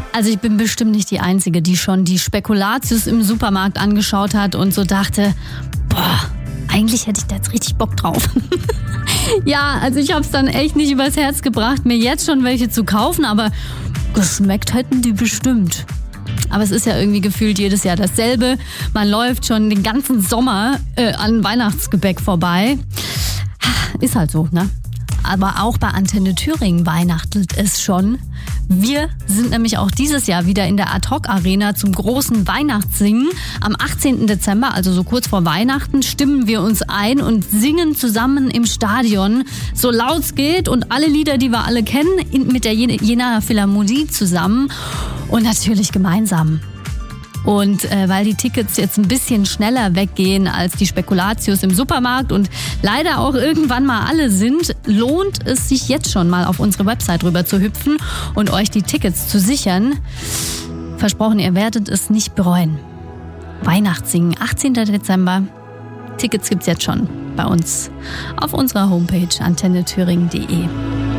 Also ich bin bestimmt nicht die Einzige, die schon die Spekulatius im Supermarkt angeschaut hat und so dachte, boah, eigentlich hätte ich da jetzt richtig Bock drauf. Ja, also ich habe es dann echt nicht übers Herz gebracht, mir jetzt schon welche zu kaufen, aber geschmeckt hätten die bestimmt. Aber es ist ja irgendwie gefühlt jedes Jahr dasselbe. Man läuft schon den ganzen Sommer an Weihnachtsgebäck vorbei. Ist halt so, ne? Aber auch bei Antenne Thüringen weihnachtelt es schon. Wir sind nämlich auch dieses Jahr wieder in der Ad-Hoc-Arena zum großen Weihnachtssingen. Am 18. Dezember, also so kurz vor Weihnachten, stimmen wir uns ein und singen zusammen im Stadion, so laut es geht und alle Lieder, die wir alle kennen, mit der Jenaer Philharmonie zusammen und natürlich gemeinsam. Und weil die Tickets jetzt ein bisschen schneller weggehen als die Spekulatius im Supermarkt und leider auch irgendwann mal alle sind, lohnt es sich jetzt schon mal auf unsere Website rüber zu hüpfen und euch die Tickets zu sichern. Versprochen, ihr werdet es nicht bereuen. Weihnachtssingen, 18. Dezember. Tickets gibt's jetzt schon bei uns auf unserer Homepage antennethüringen.de.